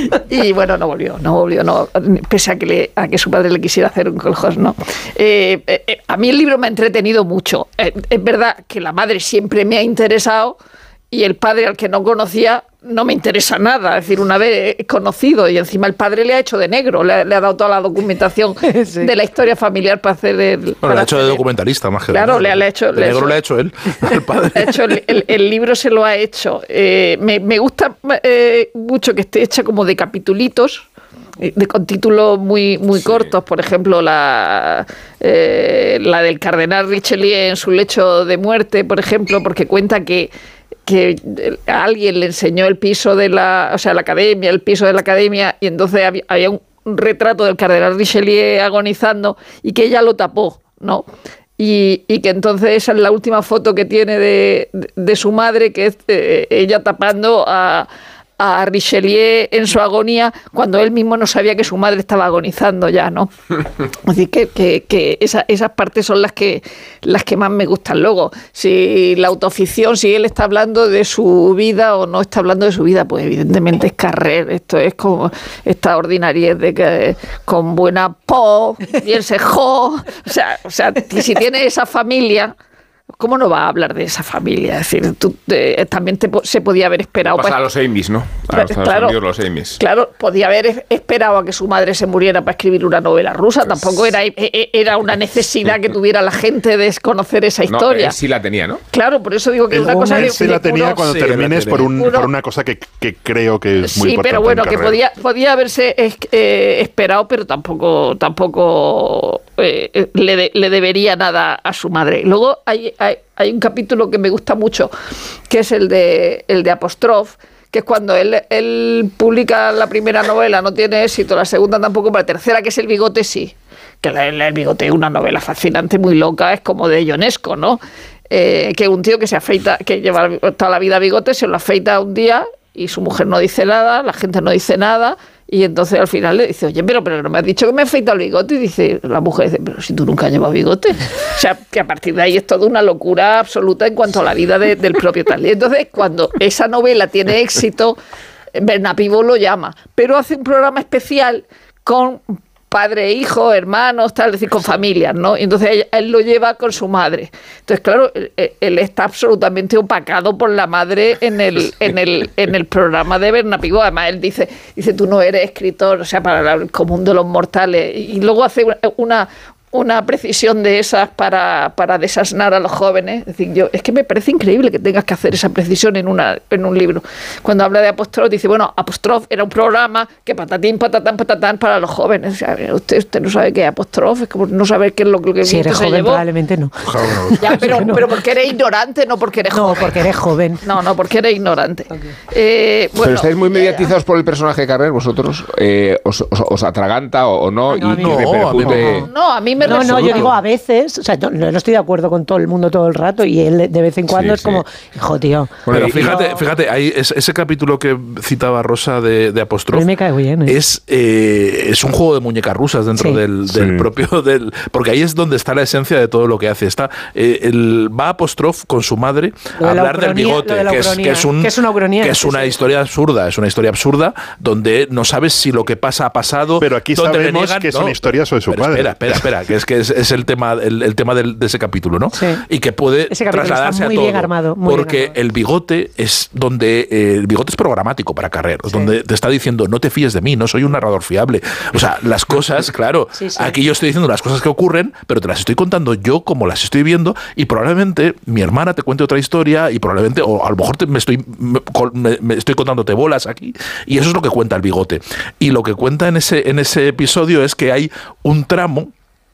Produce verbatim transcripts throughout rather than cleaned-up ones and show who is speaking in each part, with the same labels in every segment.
Speaker 1: Y bueno, no volvió, no volvió, no, pese a que, le, a que su padre le quisiera hacer un coljós, ¿no? Eh, eh, a mí el libro me ha entretenido mucho. Eh, es verdad que la madre siempre me ha interesado y el padre, al que no conocía, no me interesa nada. Es decir, una vez conocido y encima el padre le ha hecho de negro, le, le ha dado toda la documentación sí. de la historia familiar para hacer el...
Speaker 2: Bueno,
Speaker 1: para
Speaker 2: le ha hecho
Speaker 1: hacer
Speaker 2: de documentalista más que
Speaker 1: claro,
Speaker 2: de
Speaker 1: le, le ha hecho...
Speaker 2: De
Speaker 1: le
Speaker 2: negro
Speaker 1: hecho,
Speaker 2: le ha hecho él, el padre.
Speaker 1: Le ha hecho el, el, el libro se lo ha hecho. Eh, me, me gusta eh, mucho que esté hecha como de capitulitos, de, con títulos muy, muy sí. cortos, por ejemplo, la, eh, la del cardenal Richelieu en su lecho de muerte, por ejemplo, porque cuenta que que a alguien le enseñó el piso de la, o sea, la academia, el piso de la academia, y entonces había, había un retrato del cardenal Richelieu agonizando y que ella lo tapó, ¿no? Y, y que entonces esa es la última foto que tiene de, de, de su madre, que es eh, ella tapando a, a Richelieu en su agonía, cuando él mismo no sabía que su madre estaba agonizando ya, ¿no? Así que, que, que esa, esas partes son las que, las que más me gustan. Luego, si la autoficción, si él está hablando de su vida o no está hablando de su vida, pues evidentemente es Carrer. Esto es como esta ordinariedad de que con buena po, bien se jo. O sea, o sea, si tiene esa familia... ¿Cómo no va a hablar de esa familia? Es decir, tú, eh, también te, se podía haber esperado...
Speaker 3: Pasa pues, a los Amis, ¿no? A los
Speaker 1: claro,
Speaker 3: Unidos, los Amis.
Speaker 1: Claro, podía haber esperado a que su madre se muriera para escribir una novela rusa. Tampoco era, era una necesidad que tuviera la gente de conocer esa historia.
Speaker 3: No, él sí la tenía, ¿no?
Speaker 1: Claro, por eso digo que es una cosa
Speaker 4: él
Speaker 1: que...
Speaker 4: sí la tenía puro, cuando sí, termines por, un, por una cosa que, que creo que es muy
Speaker 1: sí,
Speaker 4: importante. Sí,
Speaker 1: pero bueno, que podía, podía haberse eh, esperado, pero tampoco... tampoco Eh, le, de, le debería nada a su madre. Luego hay, hay, hay un capítulo que me gusta mucho, que es el de, el de Apóstrof, que es cuando él, él publica la primera novela, no tiene éxito, la segunda tampoco, pero la tercera, que es El bigote, sí. Que el, el bigote es una novela fascinante, muy loca, es como de Ionesco, ¿no? Eh, que un tío que se afeita, que lleva toda la vida bigote, se lo afeita un día y su mujer no dice nada, la gente no dice nada. Y entonces al final le dice, oye, pero, pero no me has dicho que me he afeitado el bigote. Y dice, la mujer dice, pero si tú nunca has llevado bigote. O sea, que a partir de ahí es toda una locura absoluta en cuanto a la vida de, del propio tal. Y entonces, cuando esa novela tiene éxito, Bernapivó lo llama, pero hace un programa especial con padre, hijo, hermanos, tal, es decir, con familias, ¿no? Y entonces él, él lo lleva con su madre. Entonces, claro, él, él está absolutamente opacado por la madre en el, en el, en el programa de Bernapivó. Además, él dice, dice, tú no eres escritor, o sea, para el común de los mortales. Y luego hace una... una precisión de esas para, para desasnar a los jóvenes. Es decir, yo, es que me parece increíble que tengas que hacer esa precisión en, una, en un libro. Cuando habla de Apóstrof, dice, bueno, Apóstrof era un programa que patatín, patatán, patatán para los jóvenes. O sea, usted, usted no sabe qué es Apóstrof, es como no saber qué es lo que
Speaker 5: si eres
Speaker 1: se
Speaker 5: joven,
Speaker 1: llevó.
Speaker 5: Probablemente no.
Speaker 1: Ya, pero, pero porque eres ignorante, no porque eres
Speaker 5: no,
Speaker 1: joven.
Speaker 5: No, porque eres joven.
Speaker 1: No, no, porque eres ignorante.
Speaker 5: Okay.
Speaker 1: Eh, bueno,
Speaker 3: pero estáis muy mediatizados por el personaje de Carrer, vosotros. Eh, os, os, ¿Os atraganta o, o no?
Speaker 5: no,
Speaker 3: y,
Speaker 5: no,
Speaker 3: y repercute...
Speaker 1: No, no, a mí me
Speaker 5: No,
Speaker 1: resulta.
Speaker 5: no, yo digo a veces, o sea, no, no estoy de acuerdo con todo el mundo todo el rato y él de vez en cuando sí, es sí. como, hijo, tío.
Speaker 2: Bueno, pero fíjate, no... fíjate, ahí es, ese capítulo que citaba Rosa de, de Apóstrof.
Speaker 5: A mí me cae bien, ¿eh?
Speaker 2: Es, eh, es un juego de muñecas rusas dentro sí. del, del sí. propio, del, porque ahí es donde está la esencia de todo lo que hace. Está, eh, el, va Apóstrof con su madre a hablar
Speaker 5: ucronía,
Speaker 2: del bigote,
Speaker 5: de
Speaker 2: que, es, que, es un,
Speaker 5: que es una ucronía.
Speaker 2: Que es una
Speaker 5: sí.
Speaker 2: historia absurda, es una historia absurda donde no sabes si lo que pasa ha pasado.
Speaker 4: Pero aquí sabemos niegan, que es no, una historia sobre su
Speaker 2: pero
Speaker 4: padre.
Speaker 2: Espera, espera, espera, que es que es, es el tema, el, el tema del, de ese capítulo, ¿no?
Speaker 5: Sí.
Speaker 2: Y que puede trasladarse a todo.
Speaker 5: Bien armado, muy
Speaker 2: porque
Speaker 5: bien armado.
Speaker 2: El bigote es donde eh, el bigote es programático para Carrer, sí. donde te está diciendo no te fíes de mí, no soy un narrador fiable. O sea, las cosas, claro, sí, sí. aquí yo estoy diciendo las cosas que ocurren, pero te las estoy contando yo como las estoy viendo y probablemente mi hermana te cuente otra historia y probablemente, o a lo mejor te, me, estoy, me, me estoy contándote bolas aquí y eso es lo que cuenta el bigote. Y lo que cuenta en ese, en ese episodio es que hay un tramo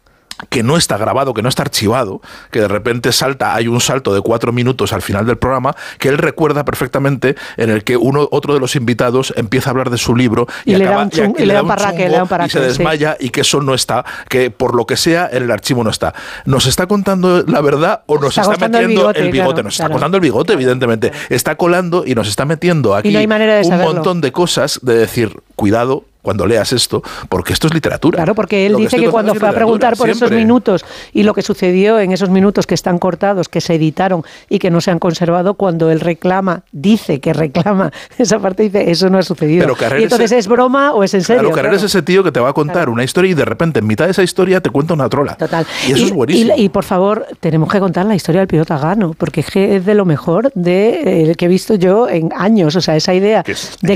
Speaker 2: que no está grabado, que no está archivado, que de repente salta, hay un salto de cuatro minutos al final del programa, que él recuerda perfectamente, en el que uno, otro de los invitados empieza a hablar de su libro y,
Speaker 5: y
Speaker 2: acaba,
Speaker 5: le da un chungo, y, y, le da un parraque, le da un parraque,
Speaker 2: y se desmaya sí. y que eso no está, que por lo que sea en el archivo no está. ¿Nos está contando la verdad o nos está, está metiendo el bigote? El bigote. Claro, nos claro. está contando el bigote, evidentemente. Está colando y nos está metiendo aquí
Speaker 5: no hay manera de
Speaker 2: un
Speaker 5: saberlo.
Speaker 2: montón de cosas de decir, cuidado, cuando leas esto, porque esto es literatura.
Speaker 5: Claro, porque él
Speaker 2: Lo que
Speaker 5: dice
Speaker 2: estoy
Speaker 5: que cuando
Speaker 2: contando es
Speaker 5: fue a preguntar por
Speaker 2: literatura,
Speaker 5: esos
Speaker 2: siempre.
Speaker 5: minutos y lo que sucedió en esos minutos que están cortados, que se editaron y que no se han conservado, cuando él reclama, dice que reclama esa parte, dice, eso no ha sucedido.
Speaker 2: Pero Carrer
Speaker 5: y entonces,
Speaker 2: es,
Speaker 5: ¿es broma o es en serio?
Speaker 2: Claro, Carrer
Speaker 5: Claro.
Speaker 2: es ese tío que te va a contar claro. una historia y de repente en mitad de esa historia te cuenta una trola.
Speaker 5: Total.
Speaker 2: Y eso
Speaker 5: y,
Speaker 2: es buenísimo.
Speaker 5: Y, y por favor, tenemos que contar la historia del piloto Agano, porque es que es de lo mejor de, eh, que he visto yo en años. O sea, esa idea
Speaker 4: que es,
Speaker 5: de